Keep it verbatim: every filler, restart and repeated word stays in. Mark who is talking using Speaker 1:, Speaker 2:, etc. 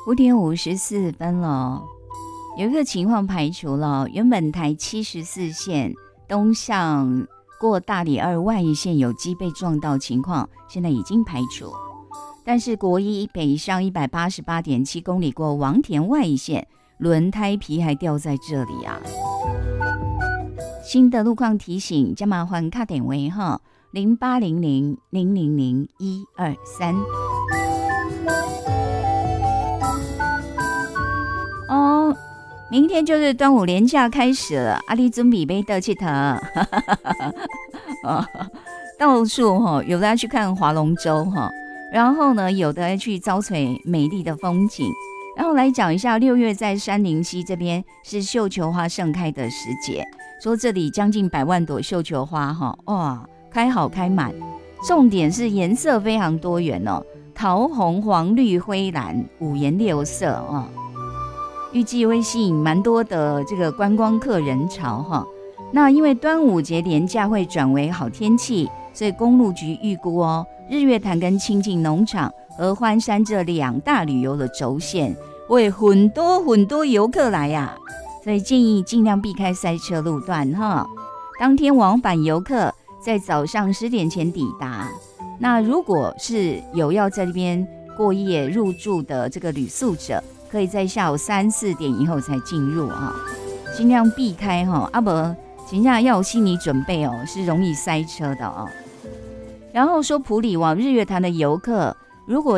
Speaker 1: 五点五十四分了，有一个情况排除了，原本台七十四线东向过大里二外一线有机被撞到情况，现在已经排除。但是国一北上一百八十八点七公里过王田外一线，轮胎皮还掉在这里啊。新的路况提醒，加麻烦卡点为哈零八零零零零零一二三。哦，明天就是端午连假开始了，阿里准备被得去头，哦，到处哈，有的要去看划龙舟哈，然后呢，有的要去遭璀美丽的风景。然后来讲一下，六月在杉林溪这边是绣球花盛开的时节，说这里将近百万朵绣球花哈，哇，开好开满，重点是颜色非常多元哦，桃红黄绿灰蓝五颜六色啊。预计会吸引蛮多的这个观光客人潮哈。那因为端午节连假会转为好天气，所以公路局预估哦，日月潭跟清境农场、合欢山这两大旅游的轴线会很多很多游客来呀、啊，所以建议尽量避开塞车路段哈。当天往返游客在早上十点前抵达。那如果是有要在这边过夜入住的这个旅宿者，可以在下午三四点以后才进入啊，尽量避开哈，啊不，真的要有心理准备哦，是容易塞车的哦。然后说埔里往日月潭的游客，如果